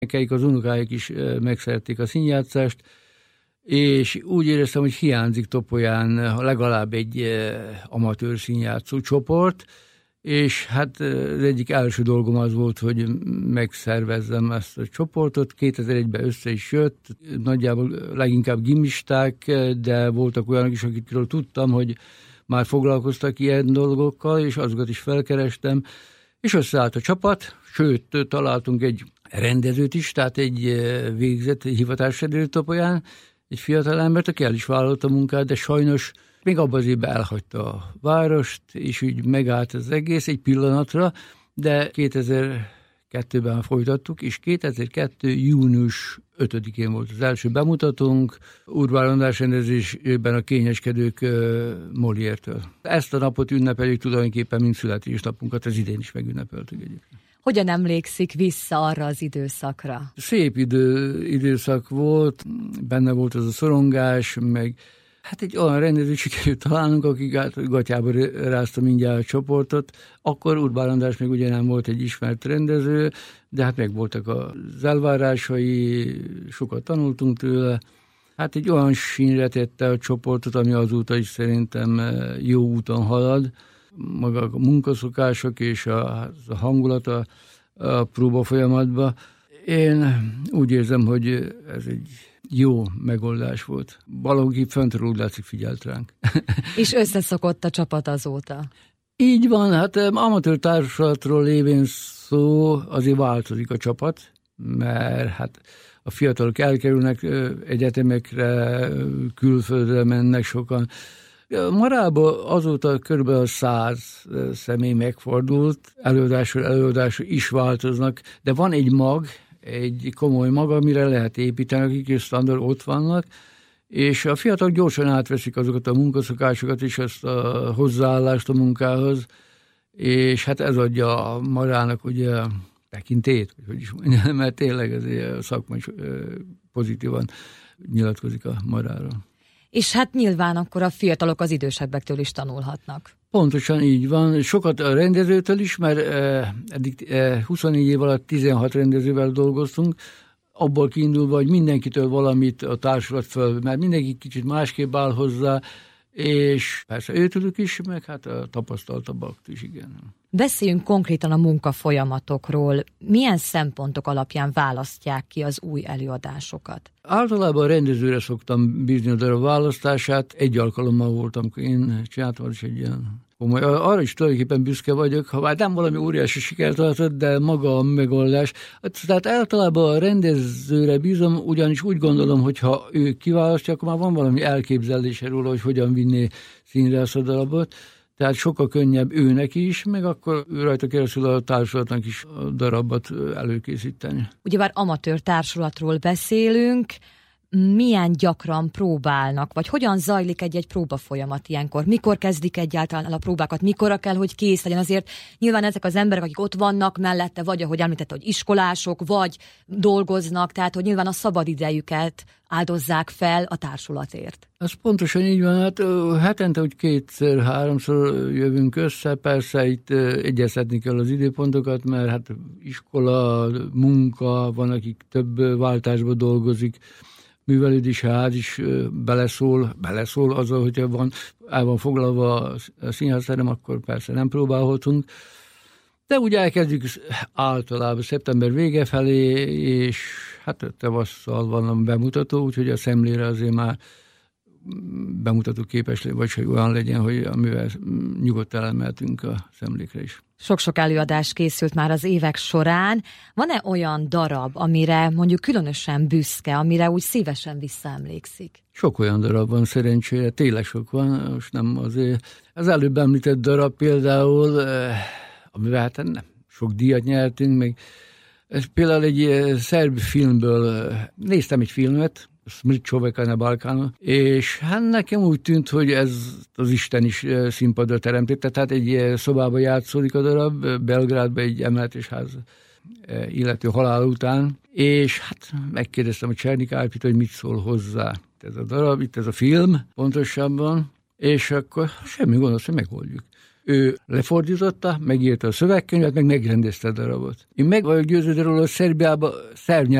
Nekeik az unokáik is megszerették a színjátszást, és úgy éreztem, hogy hiányzik Topolyán legalább egy amatőr színjátszó csoport, és hát az egyik első dolgom az volt, hogy megszervezzem ezt a csoportot. 2001-ben össze is jött, nagyjából leginkább gimisták, de voltak olyanok is, akikről tudtam, hogy már foglalkoztak ilyen dolgokkal, és azokat is felkerestem, és összeállt a csapat, sőt, találtunk egy rendezőt is, tehát egy végzett hivatásrendező Topolyán, egy fiatal embert, aki el is vállalta a munkát, de sajnos még abban az évben elhagyta a várost, és úgy megállt az egész egy pillanatra, de 2002-ben folytattuk, és 2002. június 5-én volt az első bemutatónk, Urbán András rendezésében a Kényeskedők Molière-től. Ezt a napot ünnepeljük tulajdonképpen, mint születésnapunkat, az idén is megünnepeltük egyébként. Hogyan emlékszik vissza arra az időszakra? Szép időszak volt, benne volt az a szorongás, meg hát egy olyan rendezőt sikerült találnunk, aki gatyába rázta mindjárt a csoportot. Akkor Urbán András még ugye nem volt egy ismert rendező, de hát meg voltak az elvárásai, sokat tanultunk tőle. Hát egy olyan sínre tette a csoportot, ami azóta is szerintem jó úton halad. Maga a munkaszokások és a hangulata a próba folyamatban. Én úgy érzem, hogy ez egy jó megoldás volt. Valahogy föntről úgy látszik figyelt ránk. És összeszokott a csapat azóta? Így van, hát amatőr társulatról lévén szó, azért változik a csapat, mert hát a fiatalok elkerülnek egyetemekre, külföldre mennek sokan. Marában azóta kb. 100 személy megfordult, előadásról is változnak, de van egy mag, egy komoly mag, amire lehet építeni, akik is standard ott vannak, és a fiatalok gyorsan átveszik azokat a munkaszokásokat és ezt a hozzáállást a munkához, és hát ez adja a marának ugye a tekintét, hogy is mondjam, mert tényleg azért a szakma is pozitívan nyilatkozik a maráról. És hát nyilván akkor a fiatalok az idősebbektől is tanulhatnak. Pontosan így van. Sokat a rendezőtől is, mert eddig 24 év alatt 16 rendezővel dolgoztunk, abból kiindulva, hogy mindenkitől valamit a társulat föl, mert mindenki kicsit másképp áll hozzá, és persze őtőlük is, meg hát a tapasztaltabbak is, igen. Beszéljünk konkrétan a munkafolyamatokról. Milyen szempontok alapján választják ki az új előadásokat? Általában a rendezőre szoktam bízni a darab választását. Egy alkalommal voltam, én csináltam is egy ilyen komoly. Arra is tulajdonképpen büszke vagyok, ha már nem valami óriási sikert tartott, de maga a megoldás. Tehát általában a rendezőre bízom, ugyanis úgy gondolom, hogy ha ő kiválasztja, akkor már van valami elképzelése róla, hogy hogyan vinné színre ezt a darabot. Tehát sokkal könnyebb őnek is, meg akkor rajta keresztül a társulatnak is a darabot előkészíteni. Ugyebár amatőr társulatról beszélünk, milyen gyakran próbálnak, vagy hogyan zajlik egy próbafolyamat ilyenkor? Mikor kezdik egyáltalán el a próbákat? Mikorra kell, hogy kész legyen? Azért nyilván ezek az emberek, akik ott vannak mellette, vagy ahogy említette, hogy iskolások, vagy dolgoznak, tehát hogy nyilván a szabadidejüket áldozzák fel a társulatért. Ez pontosan így van, hát hetente úgy 2-3-szor jövünk össze, persze itt egyeztetni kell az időpontokat, mert hát iskola, munka, van, akik több váltásban dolgozik, művelődési ház is beleszól azzal, hogyha el van foglalva a színházterem, akkor persze nem próbálhatunk. De úgy elkezdjük általában szeptember vége felé, és hát tavasszal van a bemutató, úgyhogy a szemlére azért már bemutató képes, vagy hogy olyan legyen, hogy amivel nyugodtan elmehetünk a szemlékre is. Sok-sok előadás készült már az évek során. Van-e olyan darab, amire mondjuk különösen büszke, amire úgy szívesen visszaemlékszik? Sok olyan darab van, szerencsére, tényleg sok van, most nem azért. Az előbb említett darab például, amivel hát nem sok díjat nyertünk, meg ez például egy szerb filmből néztem egy filmet, Smrt Čoveka na Balkánu, és hát nekem úgy tűnt, hogy ez az Isten is színpadra teremtette, tehát egy szobában játszódik a darab, Belgrádban egy emeletes ház illető halál után, és hát megkérdeztem a Csernik Árpit, hogy mit szól hozzá ez a darab, itt ez a film pontosabban, és akkor semmi gond, hogy megoldjuk. Ő lefordította, megírta a szövegkönyvet, meg megrendezte a darabot. Én meg vagyok győződve róla, hogy Szerbiában